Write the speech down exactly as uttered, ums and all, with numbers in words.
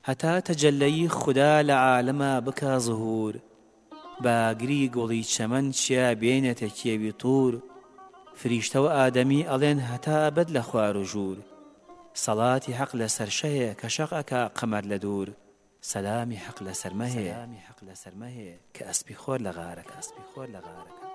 هەتا تەجەلەیی خودا لە عالەما بکا زهور باگری گوڵی چەمەن چیا بێنێتە کێوی توور فریشتە و ئادەمی ئەڵێن هەتا ئەبەد لە خوار و ژوور سەڵاتی حەق لەسەر شەهەیە کە شەق ئەکا قەمەر لە دوور سەلامی حەق لەسەر مەهەیە کە ئەسپی خۆر لە غارەکە